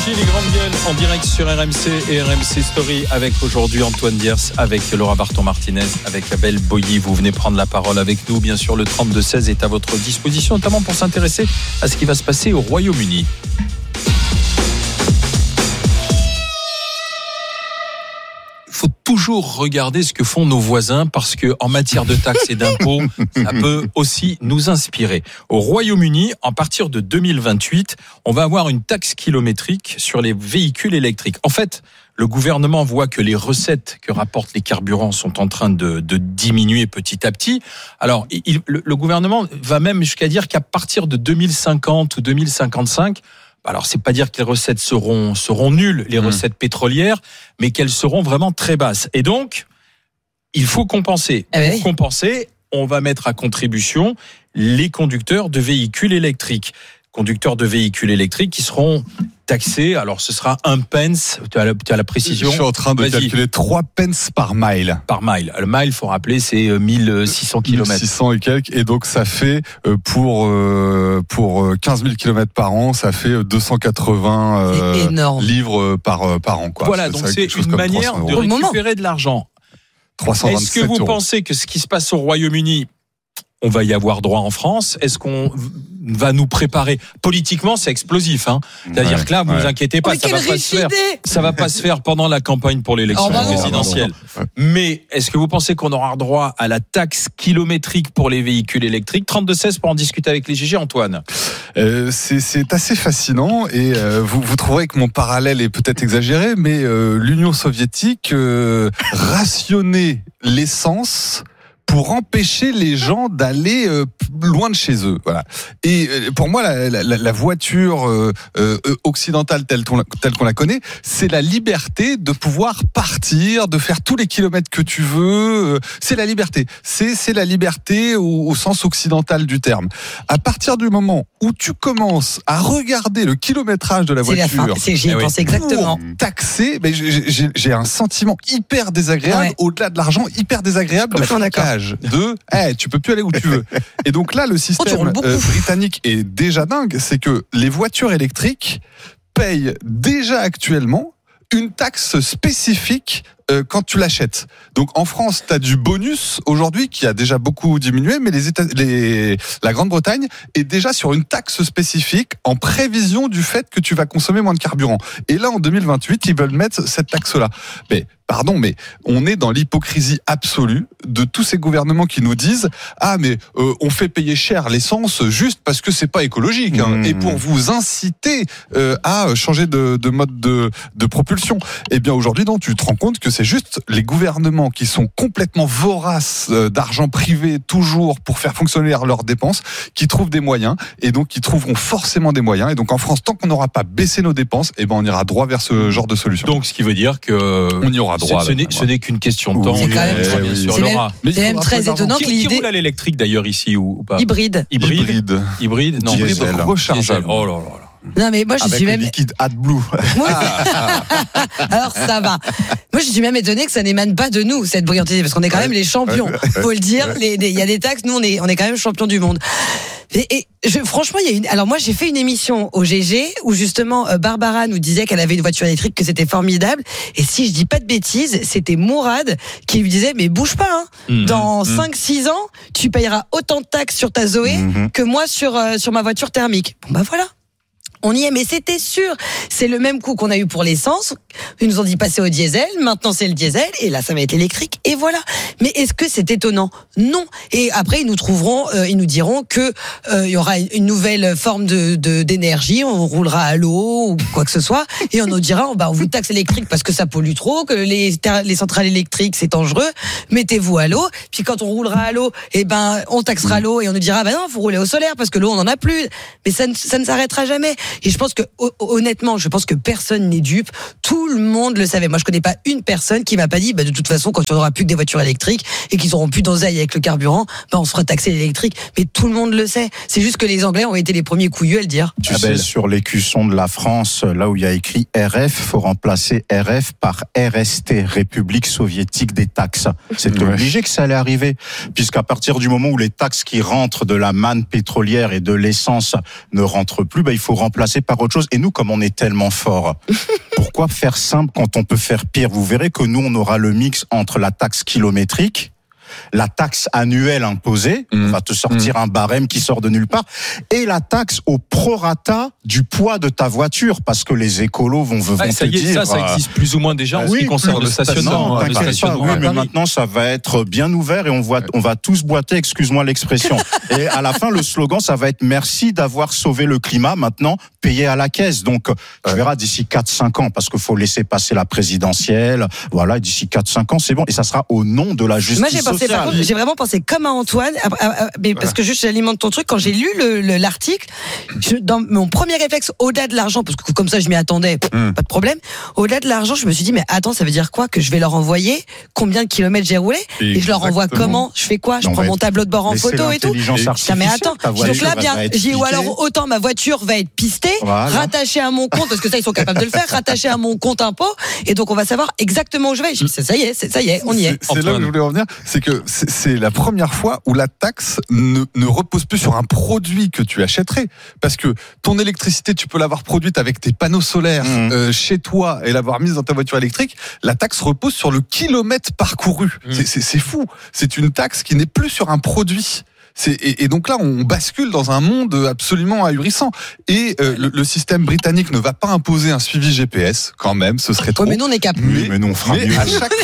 Énergie, les grandes gueules en direct sur RMC et RMC Story avec aujourd'hui Antoine Diers, avec Laura Barton-Martinez, avec Abel Boilly. Vous venez prendre la parole avec nous. Bien sûr, le 32-16 est à votre disposition, notamment pour s'intéresser à ce qui va se passer au Royaume-Uni. Il faut toujours regarder ce que font nos voisins parce que en matière de taxes et d'impôts, ça peut aussi nous inspirer. Au Royaume-Uni, à partir de 2028, on va avoir une taxe kilométrique sur les véhicules électriques. En fait, le gouvernement voit que les recettes que rapportent les carburants sont en train de diminuer petit à petit. Alors, le gouvernement va même jusqu'à dire qu'à partir de 2050 ou 2055, alors c'est pas dire que les recettes seront nulles, les recettes pétrolières, mais qu'elles seront vraiment très basses. Et donc, il faut compenser. Pour compenser, on va mettre à contribution les conducteurs de véhicules électriques. Conducteurs de véhicules électriques qui seront taxés. Alors, ce sera 1 pence. Tu as la précision. Je suis en train de calculer 3 pence par mile. Par mile. Le mile, faut rappeler, c'est 1600 km. 1600 et quelques. Et donc, ça fait, pour 15 000 km par an, ça fait 280 livres par an, quoi. Voilà. Donc, c'est une manière de récupérer de l'argent. 327 Est-ce que vous pensez que ce qui se passe au Royaume-Uni, on va y avoir droit en France? Est-ce qu'on va nous préparer? Politiquement, c'est explosif, hein. C'est-à-dire que là, vous vous inquiétez pas, ça va pas se faire pendant la campagne pour l'élection présidentielle. Mais est-ce que vous pensez qu'on aura droit à la taxe kilométrique pour les véhicules électriques? 32-16 pour en discuter avec les GG, Antoine. C'est assez fascinant et vous trouverez que mon parallèle est peut-être exagéré, mais l'Union soviétique rationnait l'essence pour empêcher les gens d'aller loin de chez eux. Voilà. Et pour moi, la voiture occidentale telle qu'on la connaît, c'est la liberté de pouvoir partir, de faire tous les kilomètres que tu veux. C'est la liberté. C'est la liberté au sens occidental du terme. À partir du moment où tu commences à regarder le kilométrage de la voiture, j'y ai pensé exactement. Taxer, mais j'ai un sentiment hyper désagréable, au-delà de l'argent, hyper désagréable de flocage. Tu peux plus aller où tu veux. Et donc là, le système britannique est déjà dingue, c'est que les voitures électriques payent déjà actuellement une taxe spécifique quand tu l'achètes. Donc en France, tu as du bonus aujourd'hui qui a déjà beaucoup diminué, mais la Grande-Bretagne est déjà sur une taxe spécifique en prévision du fait que tu vas consommer moins de carburant. Et là, en 2028, ils veulent mettre cette taxe-là. Mais pardon, mais on est dans l'hypocrisie absolue de tous ces gouvernements qui nous disent mais on fait payer cher l'essence juste parce que c'est pas écologique, hein, et pour vous inciter à changer de mode de propulsion. Eh bien aujourd'hui, non, tu te rends compte que c'est juste les gouvernements qui sont complètement voraces d'argent privé toujours pour faire fonctionner leurs dépenses, qui trouvent des moyens, et donc qui trouveront forcément des moyens. Et donc en France, tant qu'on n'aura pas baissé nos dépenses, on ira droit vers ce genre de solution. Donc ce qui veut dire que on y aura droit. Ce n'est qu'une question de temps. C'est quand même, c'est même très étonnant que l'idée. Qui roule à l'électrique d'ailleurs ici ou pas? Hybride. Non, diesel rechargeable. Oh là là. Non mais moi je suis même liquide AdBlue. Alors ça va. Moi je suis même étonné que ça n'émane pas de nous cette brillantité, parce qu'on est quand même les champions. Faut le dire. Il y a des taxes, nous on est quand même champions du monde. Franchement, alors moi j'ai fait une émission au GG où justement Barbara nous disait qu'elle avait une voiture électrique, que c'était formidable. Et si je dis pas de bêtises, c'était Mourad qui lui disait mais bouge pas, hein. Dans 5-6 ans, tu payeras autant de taxes sur ta Zoé que moi sur ma voiture thermique. Bon voilà. On y est, mais c'était sûr. C'est le même coup qu'on a eu pour l'essence. Ils nous ont dit passer au diesel. Maintenant, c'est le diesel. Et là, ça va être électrique. Et voilà. Mais est-ce que c'est étonnant? Non. Et après, ils nous diront que il y aura une nouvelle forme d'énergie. On roulera à l'eau ou quoi que ce soit. Et on nous dira, on vous taxe électrique parce que ça pollue trop, que les centrales électriques, c'est dangereux. Mettez-vous à l'eau. Puis quand on roulera à l'eau, on taxera l'eau et on nous dira, non, faut rouler au solaire parce que l'eau, on en a plus. Mais ça ne s'arrêtera jamais. Et je pense que, honnêtement, personne n'est dupe. tout le monde le savait. Moi, je connais pas une personne qui m'a pas dit, de toute façon, quand il n'y aura plus que des voitures électriques et qu'ils auront plus d'oseille avec le carburant, on se fera taxer l'électrique. Mais tout le monde le sait. C'est juste que les Anglais ont été les premiers couillus à le dire. Tu sais, sur l'écusson de la France, là où il y a écrit RF, faut remplacer RF par RST, République soviétique des taxes. C'est obligé que ça allait arriver, puisqu'à partir du moment où les taxes qui rentrent de la manne pétrolière et de l'essence ne rentrent plus, il faut remplacer par autre chose. Et nous, comme on est tellement fort, pourquoi faire simple quand on peut faire pire? Vous verrez que nous, on aura le mix entre la taxe kilométrique, la taxe annuelle imposée, on va te sortir un barème qui sort de nulle part, et la taxe au prorata du poids de ta voiture, parce que les écolos vont te dire... Ça existe plus ou moins déjà en ce qui concerne le stationnement. Oui, mais maintenant, ça va être bien ouvert et on va tous boiter, excuse-moi l'expression. Et à la fin, le slogan, ça va être « Merci d'avoir sauvé le climat, maintenant, payez à la caisse ». Donc, tu verras d'ici 4-5 ans, parce qu'il faut laisser passer la présidentielle, voilà, d'ici 4-5 ans, c'est bon, et ça sera au nom de la justice sociale. Par contre, j'ai vraiment pensé comme à Antoine, mais parce que juste j'alimente ton truc. Quand j'ai lu l'article, dans mon premier réflexe, au-delà de l'argent, parce que comme ça je m'y attendais, pas de problème. Au-delà de l'argent, je me suis dit, mais attends, ça veut dire quoi? Que je vais leur envoyer combien de kilomètres j'ai roulé? Et je leur envoie comment? Je fais quoi? Je prends mon tableau de bord en photo et tout. Mais attends, donc là bien, ou alors autant ma voiture va être pistée, rattachée à mon compte, parce que ça ils sont capables de le faire, rattachée à mon compte impôt, et donc on va savoir exactement où je vais. Ça y est, on y est. C'est là où je voulais revenir, c'est que c'est la première fois où la taxe ne repose plus sur un produit que tu achèterais. Parce que ton électricité, tu peux l'avoir produite avec tes panneaux solaires chez toi et l'avoir mise dans ta voiture électrique. La taxe repose sur le kilomètre parcouru. C'est fou. C'est une taxe qui n'est plus sur un produit. Et donc là, on bascule dans un monde absolument ahurissant. Et le système britannique ne va pas imposer un suivi GPS, quand même, ce serait trop. Mais nous, on est capable. Mais non, mais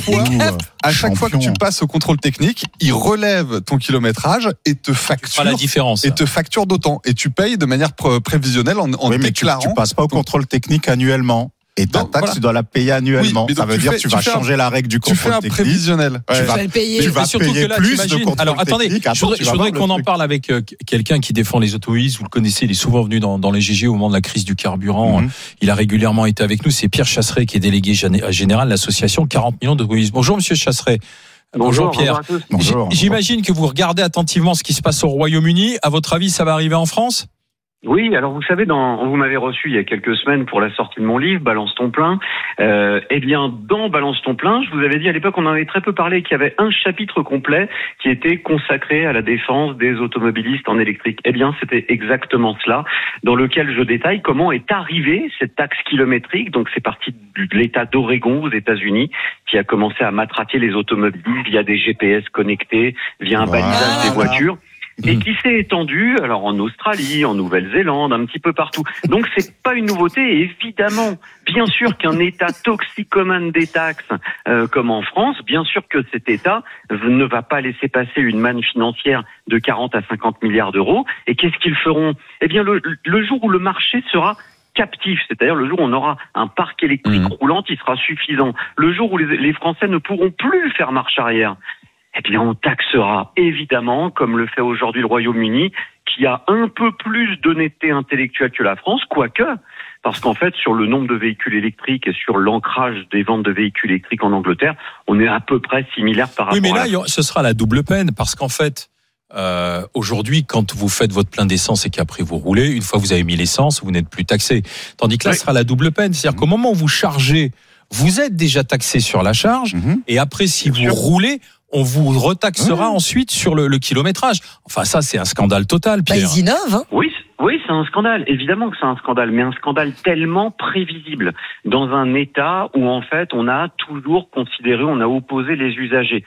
à chaque fois que tu passes au contrôle technique, il relève ton kilométrage et te facture. La différence. Et te facture d'autant. Et tu payes de manière prévisionnelle en déclarant. Mais tu passes pas au contrôle technique annuellement. Et ta taxe, tu dois la payer annuellement. Ça veut dire que tu vas changer la règle du contrôle technique. Tu fais un prévisionnel. Tu vas le payer. Tu vas payer plus de contrôle technique. Alors attendez, je voudrais qu'on en parle avec quelqu'un qui défend les automobilistes. Vous le connaissez, il est souvent venu dans les GG au moment de la crise du carburant. Il a régulièrement été avec nous. C'est Pierre Chasseret qui est délégué général de l'association 40 millions d'automobilistes. Bonjour Monsieur Chasseret. Bonjour Pierre. Bonjour. J'imagine que vous regardez attentivement ce qui se passe au Royaume-Uni. À votre avis, ça va arriver en France ? Oui, alors vous savez, vous m'avez reçu il y a quelques semaines pour la sortie de mon livre, Balance ton plein. Eh bien, dans Balance ton plein, je vous avais dit à l'époque, on en avait très peu parlé, qu'il y avait un chapitre complet qui était consacré à la défense des automobilistes en électrique. Eh bien, c'était exactement cela, dans lequel je détaille comment est arrivée cette taxe kilométrique. Donc, c'est parti de l'État d'Oregon aux États-Unis, qui a commencé à matraquer les automobilistes via des GPS connectés, via un balisage des voitures. Et qui s'est étendu, alors en Australie, en Nouvelle-Zélande, un petit peu partout. Donc c'est pas une nouveauté, et évidemment, bien sûr qu'un État toxicomane des taxes, comme en France, bien sûr que cet État ne va pas laisser passer une manne financière de 40 à 50 milliards d'euros. Et qu'est-ce qu'ils feront? Eh bien, le jour où le marché sera captif, c'est-à-dire le jour où on aura un parc électrique roulant, il sera suffisant. Le jour où les Français ne pourront plus faire marche arrière, eh bien, on taxera, évidemment, comme le fait aujourd'hui le Royaume-Uni, qui a un peu plus d'honnêteté intellectuelle que la France, quoique, parce qu'en fait, sur le nombre de véhicules électriques et sur l'ancrage des ventes de véhicules électriques en Angleterre, on est à peu près similaire par rapport à... Oui, mais là, ce sera la double peine, parce qu'en fait, aujourd'hui, quand vous faites votre plein d'essence et qu'après vous roulez, une fois que vous avez mis l'essence, vous n'êtes plus taxé. Tandis que là, ce sera la double peine. C'est-à-dire qu'au moment où vous chargez, vous êtes déjà taxé sur la charge, et après, si vous roulez, on vous retaxera ensuite sur le kilométrage. Enfin, ça, c'est un scandale total, Pierre. Ils innovent, hein. Oui, c'est un scandale. Évidemment que c'est un scandale, mais un scandale tellement prévisible dans un État où, en fait, on a toujours considéré, on a opposé les usagers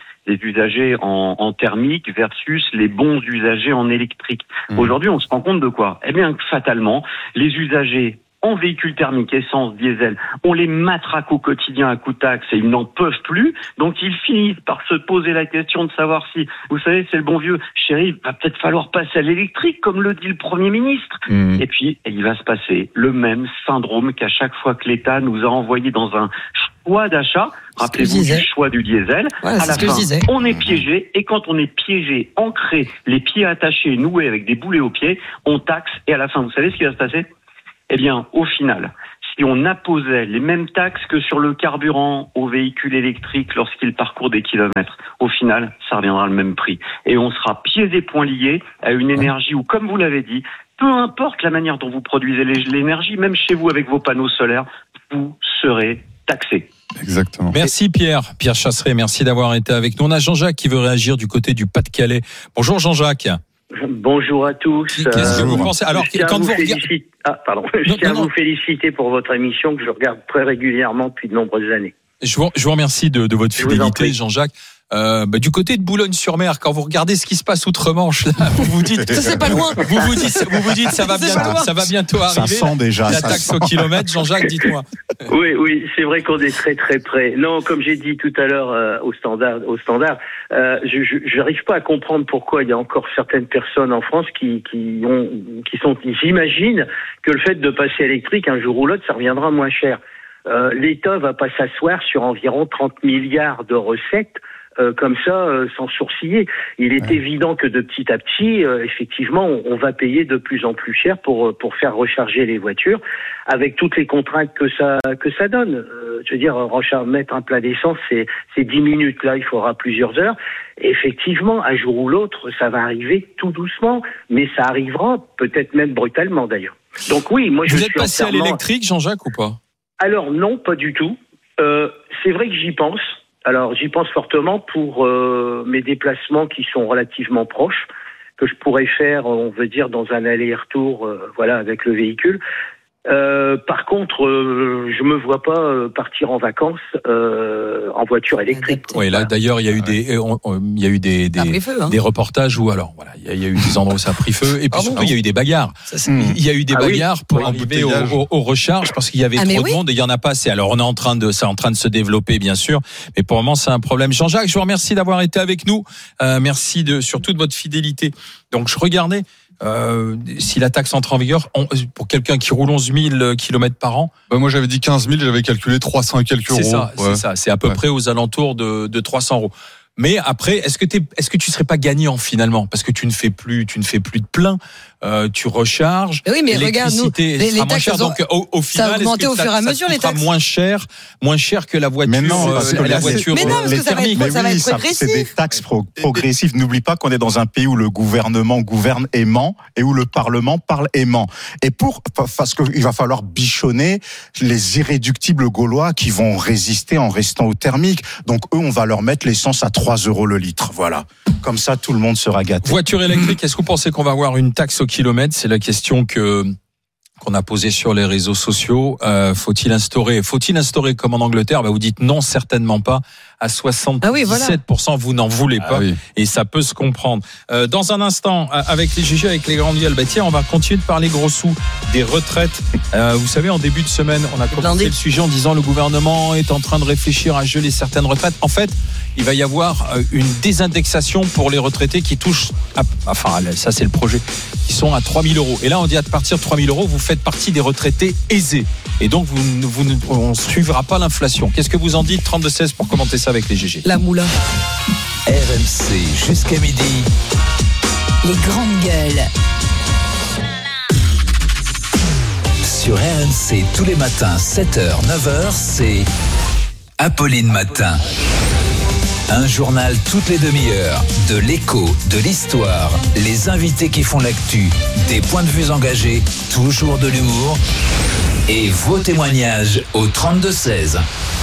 en thermique versus les bons usagers en électrique. Aujourd'hui, on se rend compte de quoi? Eh bien, fatalement, les usagers en véhicule thermique, essence, diesel, on les matraque au quotidien à coups de taxes et ils n'en peuvent plus. Donc ils finissent par se poser la question de savoir si, vous savez, c'est le bon vieux, chérie, il va peut-être falloir passer à l'électrique, comme le dit le Premier ministre. Et puis, il va se passer le même syndrome qu'à chaque fois que l'État nous a envoyé dans un choix d'achat, rappelez-vous du choix du diesel, voilà, à la fin, on est piégé, et quand on est piégé, ancré, les pieds attachés, noués avec des boulets aux pieds, on taxe, et à la fin, vous savez ce qui va se passer? Eh bien, au final, si on imposait les mêmes taxes que sur le carburant aux véhicules électriques lorsqu'ils parcourent des kilomètres, au final, ça reviendra le même prix. Et on sera pieds et poings liés à une énergie où, comme vous l'avez dit, peu importe la manière dont vous produisez l'énergie, même chez vous avec vos panneaux solaires, vous serez taxé. Exactement. Merci Pierre Chasseret, merci d'avoir été avec nous. On a Jean-Jacques qui veut réagir du côté du Pas-de-Calais. Bonjour Jean-Jacques. Bonjour à tous. Qu'est-ce que vous pensez? Alors, quand vous regardez... Je tiens à vous féliciter pour votre émission que je regarde très régulièrement depuis de nombreuses années. Je vous remercie de votre fidélité, Jean-Jacques. Du côté de Boulogne-sur-Mer, quand vous regardez ce qui se passe outre-Manche, là, vous vous dites, ça c'est pas loin. Vous vous dites, ça va bientôt arriver. Ça sent déjà. La taxe au kilomètre, Jean-Jacques, dites-moi. Oui, c'est vrai qu'on est très très près. Non, comme j'ai dit tout à l'heure au standard, je n'arrive pas à comprendre pourquoi il y a encore certaines personnes en France qui s'imaginent que le fait de passer électrique un jour ou l'autre, ça reviendra moins cher. L'État va pas s'asseoir sur environ 30 milliards de recettes comme ça, sans sourciller. Il est évident que de petit à petit, effectivement, on va payer de plus en plus cher pour faire recharger les voitures, avec toutes les contraintes que ça donne. Je veux dire, mettre un plein d'essence, c'est 10 minutes. Là, il faudra plusieurs heures. Et effectivement, un jour ou l'autre, ça va arriver tout doucement, mais ça arrivera peut-être même brutalement d'ailleurs. Donc oui, moi je suis Vous êtes passé à l'électrique, Jean-Jacques, ou pas? Alors non, pas du tout. C'est vrai que j'y pense. Alors, j'y pense fortement pour mes déplacements qui sont relativement proches, que je pourrais faire, on veut dire, dans un aller-retour, avec le véhicule. Par contre, je me vois pas partir en vacances en voiture électrique. Oui, là d'ailleurs il y a eu des reportages où il y a eu des endroits où ça a pris feu et puis surtout il y a eu des bagarres. Il y a eu des bagarres pour arriver aux recharges parce qu'il y avait trop de monde et il y en a pas assez. Alors on est en train de se développer bien sûr, mais pour le moment c'est un problème. Jean-Jacques, je vous remercie d'avoir été avec nous. Merci surtout de votre fidélité. Donc je regardais si la taxe entre en vigueur, pour quelqu'un qui roule 11 000 km par an. Moi j'avais dit 15 000, j'avais calculé 300 et quelques euros. C'est ça, c'est à peu près aux alentours de 300 euros. Mais après, est-ce que tu serais pas gagnant finalement parce que tu ne fais plus de plein, tu recharges. Oui, mais regarde nous, les taxes donc au final, ça a augmenté au fur et à mesure les taxes. moins cher que la voiture. Mais non, parce que parce que ça va être progressif. C'est des taxes progressives. N'oublie pas qu'on est dans un pays où le gouvernement gouverne aimant et où le Parlement parle aimant. Et parce qu'il va falloir bichonner les irréductibles gaulois qui vont résister en restant au thermique. Donc eux, on va leur mettre l'essence à 3 euros le litre. Voilà. Comme ça, tout le monde sera gâté. Voiture électrique, est-ce que vous pensez qu'on va avoir une taxe au kilomètre? C'est la question qu'on a posée sur les réseaux sociaux. Faut-il instaurer comme en Angleterre? Vous dites non, certainement pas. À 77%, vous n'en voulez pas. Et ça peut se comprendre. Dans un instant, avec les GG, avec les grandes gueules, on va continuer de parler gros sous des retraites. Vous savez, en début de semaine, on a commencé le sujet en disant le gouvernement est en train de réfléchir à geler certaines retraites. En fait, il va y avoir une désindexation pour les retraités qui touchent, ça c'est le projet, qui sont à 3 000 euros. Et là, on dit à partir de 3 000 euros, vous faites partie des retraités aisés. Et donc, on ne suivra pas l'inflation. Qu'est-ce que vous en dites? 32-16 pour commenter ça avec les GG. La moula. RMC jusqu'à midi. Les grandes gueules. Sur RMC tous les matins, 7h, 9h, c'est Apolline Matin. Un journal toutes les demi-heures, de l'écho, de l'histoire, les invités qui font l'actu, des points de vue engagés, toujours de l'humour et vos témoignages au 32-16.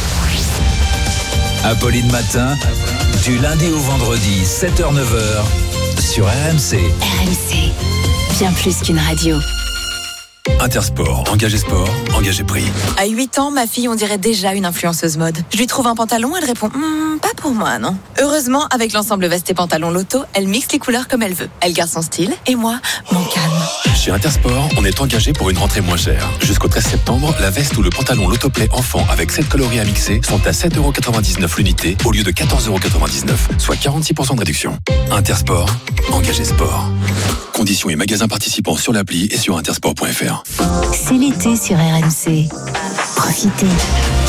Apolline Matin, du lundi au vendredi, 7h-9h, sur RMC. RMC, bien plus qu'une radio. Intersport, engagé sport, engagé prix. À 8 ans, ma fille, on dirait déjà une influenceuse mode. Je lui trouve un pantalon, elle répond pas pour moi, non. Heureusement, avec l'ensemble veste et pantalon Loto, elle mixe les couleurs comme elle veut. Elle garde son style et moi, mon calme. Chez Intersport, on est engagé pour une rentrée moins chère. Jusqu'au 13 septembre, la veste ou le pantalon Lotoplay enfant avec 7 coloris à mixer sont à 7,99€ l'unité au lieu de 14,99€, soit 46% de réduction. Intersport, engagé sport. Conditions et magasins participants sur l'appli et sur intersport.fr. C'est l'été sur RMC. Profitez.